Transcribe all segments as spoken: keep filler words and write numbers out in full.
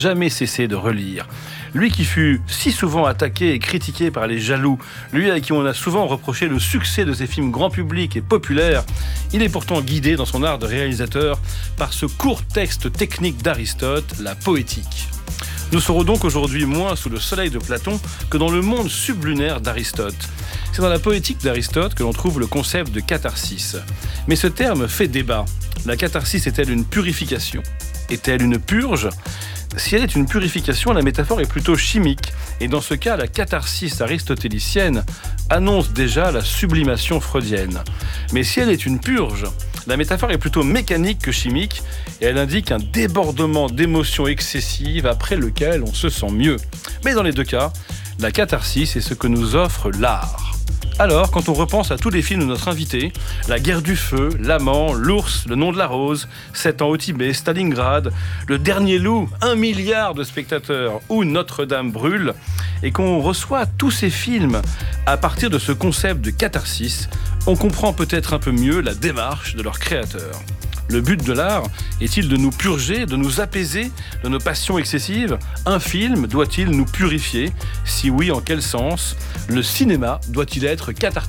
jamais cessé de relire. Lui qui fut si souvent attaqué et critiqué par les jaloux, lui à qui on a souvent reproché le succès de ses films grand public et populaires, il est pourtant guidé dans son art de réalisateur par ce court texte technique d'Aristote, la poétique. Nous serons donc aujourd'hui moins sous le soleil de Platon que dans le monde sublunaire d'Aristote. C'est dans la poétique d'Aristote que l'on trouve le concept de catharsis. Mais ce terme fait débat. La catharsis est-elle une purification ? Est-elle une purge ? Si elle est une purification, la métaphore est plutôt chimique. Et dans ce cas, la catharsis aristotélicienne annonce déjà la sublimation freudienne. Mais si elle est une purge, la métaphore est plutôt mécanique que chimique et elle indique un débordement d'émotions excessives après lequel on se sent mieux. Mais dans les deux cas, la catharsis est ce que nous offre l'art. Alors, quand on repense à tous les films de notre invité, La guerre du feu, L'amant, L'ours, Le nom de la rose, Sept ans au Tibet, Stalingrad, Le dernier loup, un milliard de spectateurs ou Notre-Dame brûle, et qu'on reçoit tous ces films à partir de ce concept de catharsis, on comprend peut-être un peu mieux la démarche de leur créateur. Le but de l'art est-il de nous purger, de nous apaiser de nos passions excessives ? Un film doit-il nous purifier ? Si oui, en quel sens ? Le cinéma doit-il être cathartique ?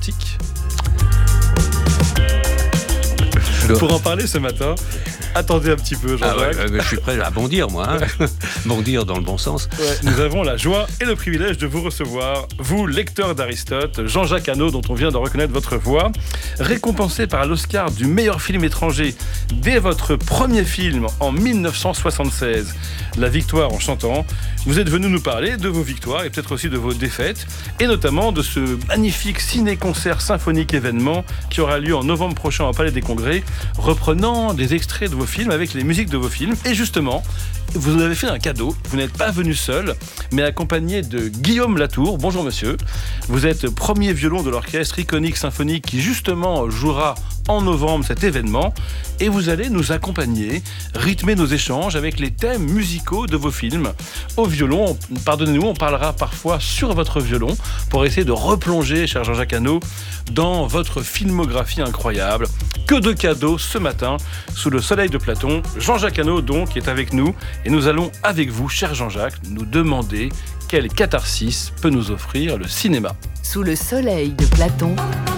Pour en parler ce matin, attendez un petit peu, Jean-Jacques. Ah ouais, je suis prêt à bondir, moi. Hein. Bondir dans le bon sens. Ouais, nous avons la joie et le privilège de vous recevoir, vous, lecteur d'Aristote, Jean-Jacques Hano, dont on vient de reconnaître votre voix, récompensé par l'Oscar du meilleur film étranger dès votre premier film en dix-neuf cent soixante-seize, La victoire en chantant. Vous êtes venu nous parler de vos victoires et peut-être aussi de vos défaites, et notamment de ce magnifique ciné-concert symphonique événement qui aura lieu en novembre prochain au Palais des Congrès, reprenant des extraits de vos films avec les musiques de vos films. Et justement, vous nous avez fait un cadeau. Vous n'êtes pas venu seul, mais accompagné de Guillaume Latour. Bonjour monsieur. Vous êtes premier violon de l'orchestre iconique symphonique qui justement jouera en novembre cet événement. Et vous allez nous accompagner, rythmer nos échanges avec les thèmes musicaux de vos films. Au violon, pardonnez-nous, on parlera parfois sur votre violon pour essayer de replonger, cher Jean-Jacques Hano, dans votre filmographie incroyable. Que de cadeaux ce matin, sous le soleil de Platon. Jean-Jacques Hano, donc, est avec nous. Et nous allons, avec vous, cher Jean-Jacques, nous demander quelle catharsis peut nous offrir le cinéma. Sous le soleil de Platon.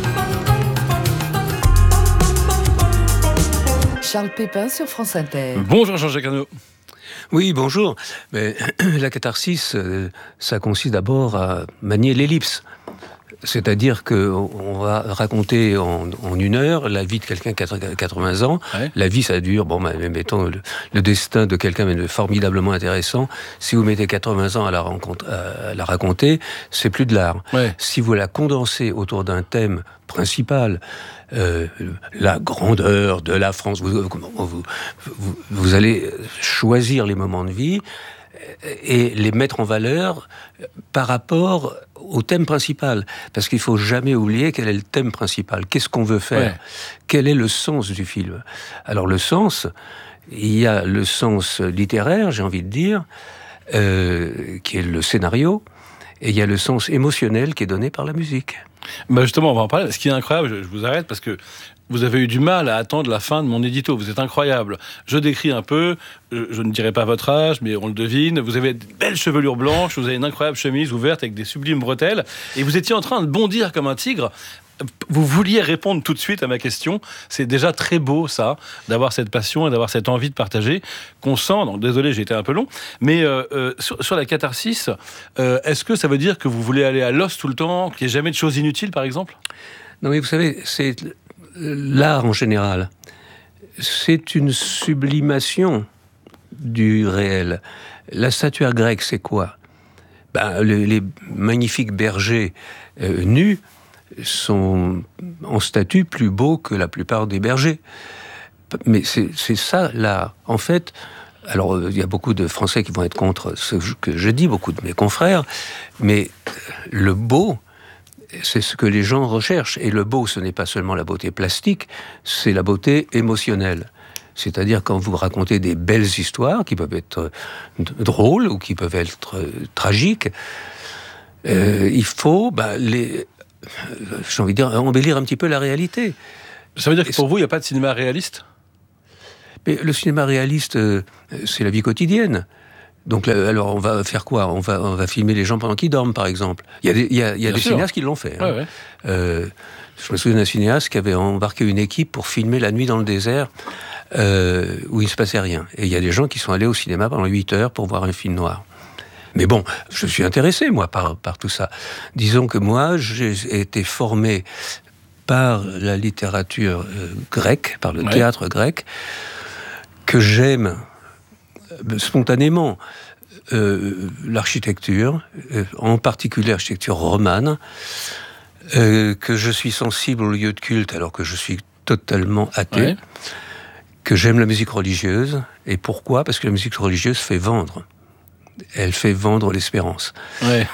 Charles Pépin sur France Inter. Bonjour Jean-Jacques Hano. Oui, bonjour. Mais, la catharsis, ça consiste d'abord à manier l'ellipse. C'est-à-dire qu'on va raconter en, en une heure la vie de quelqu'un qui a quatre-vingts ans. Ouais. La vie, ça dure, bon, ben, mettons, le, le destin de quelqu'un est formidablement intéressant. Si vous mettez quatre-vingts ans à la, rencontre, à la raconter, c'est plus de l'art. Ouais. Si vous la condensez autour d'un thème principal, euh, la grandeur de la France, vous, vous, vous, vous allez choisir les moments de vie et les mettre en valeur par rapport au thème principal. Parce qu'il ne faut jamais oublier quel est le thème principal. Qu'est-ce qu'on veut faire ? Ouais. Quel est le sens du film ? Alors le sens, il y a le sens littéraire, j'ai envie de dire, euh, qui est le scénario, et il y a le sens émotionnel qui est donné par la musique. Bah justement, on va en parler. Ce qui est incroyable, je, je vous arrête parce que vous avez eu du mal à attendre la fin de mon édito. Vous êtes incroyable. Je décris un peu, je, je ne dirai pas votre âge, mais on le devine. Vous avez de belles chevelures blanches, vous avez une incroyable chemise ouverte avec des sublimes bretelles, et vous étiez en train de bondir comme un tigre. Vous vouliez répondre tout de suite à ma question. C'est déjà très beau, ça, d'avoir cette passion et d'avoir cette envie de partager qu'on sent. Donc, désolé, j'ai été un peu long. Mais euh, euh, sur, sur la catharsis, euh, est-ce que ça veut dire que vous voulez aller à l'os tout le temps, qu'il n'y ait jamais de choses inutiles, par exemple ? Non, mais vous savez, c'est l'art en général. C'est une sublimation du réel. La statuaire grecque, c'est quoi ? Ben, les, les magnifiques bergers euh, nus sont en statut plus beaux que la plupart des bergers. Mais c'est, c'est ça, là. En fait, alors, il y a beaucoup de Français qui vont être contre ce que je dis, beaucoup de mes confrères, mais le beau, c'est ce que les gens recherchent. Et le beau, ce n'est pas seulement la beauté plastique, c'est la beauté émotionnelle. C'est-à-dire quand vous racontez des belles histoires, qui peuvent être drôles ou qui peuvent être tragiques, euh, il faut bah, les... j'ai envie de dire, embellir un petit peu la réalité. Ça veut dire que pour vous, il n'y a pas de cinéma réaliste ? Mais le cinéma réaliste, euh, c'est la vie quotidienne. Donc, alors, on va faire quoi ? On va, on va filmer les gens pendant qu'ils dorment, par exemple. Il y a des, il y a, il y a des cinéastes qui l'ont fait. Hein. Ouais, ouais. Euh, je me souviens d'un cinéaste qui avait embarqué une équipe pour filmer la nuit dans le désert, euh, où il ne se passait rien. Et il y a des gens qui sont allés au cinéma pendant huit heures pour voir un film noir. Mais bon, je suis intéressé, moi, par, par tout ça. Disons que moi, j'ai été formé par la littérature euh, grecque, par le ouais. théâtre grec, que j'aime spontanément. Euh, l'architecture, euh, en particulier l'architecture romane, euh, que je suis sensible aux lieux de culte alors que je suis totalement athée, ouais. que j'aime la musique religieuse. Et pourquoi ? Parce que la musique religieuse fait vendre. Elle fait vendre l'espérance. Ouais.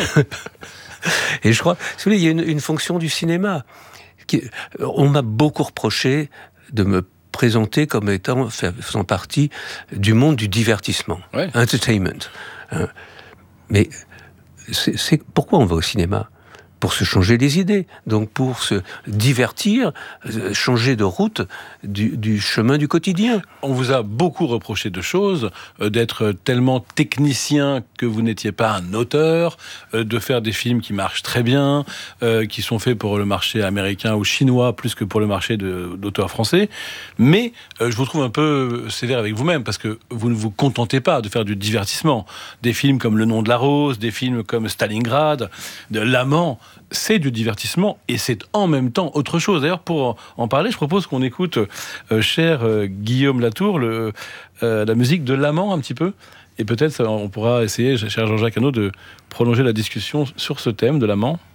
Et je crois, si vous voulez, il y a une, une fonction du cinéma. Qui, on m'a beaucoup reproché de me présenté comme étant, faisant partie du monde du divertissement, ouais. entertainment. Mais c'est, c'est pourquoi on va au cinéma ? Pour se changer les idées, donc pour se divertir, changer de route du, du chemin du quotidien. On vous a beaucoup reproché de choses, euh, d'être tellement technicien que vous n'étiez pas un auteur, euh, de faire des films qui marchent très bien, euh, qui sont faits pour le marché américain ou chinois plus que pour le marché de, d'auteurs français. Mais euh, je vous trouve un peu sévère avec vous-même parce que vous ne vous contentez pas de faire du divertissement. Des films comme Le Nom de la Rose, des films comme Stalingrad, de L'Amant. C'est du divertissement et c'est en même temps autre chose. D'ailleurs, pour en parler, je propose qu'on écoute, euh, cher euh, Guillaume Latour, le, euh, la musique de L'Amant un petit peu. Et peut-être on pourra essayer, cher Jean-Jacques Hano, de prolonger la discussion sur ce thème de L'Amant.